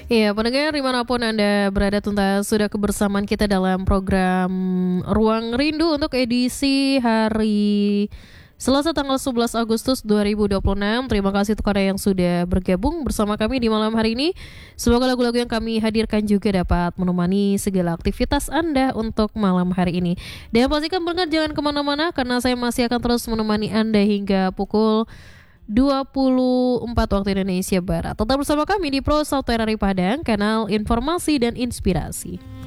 Iya, pendengar dimanapun Anda berada, tuntas sudah kebersamaan kita dalam program Ruang Rindu untuk edisi hari Selasa tanggal 11 Agustus 2026. Terima kasih untuk Anda yang sudah bergabung bersama kami di malam hari ini. Semoga lagu-lagu yang kami hadirkan juga dapat menemani segala aktivitas Anda untuk malam hari ini. Dan pastikan pendengar jangan kemana-mana karena saya masih akan terus menemani Anda hingga pukul 24 waktu Indonesia Barat. Tetap bersama kami di Pro Sauterari Padang, kanal informasi dan inspirasi.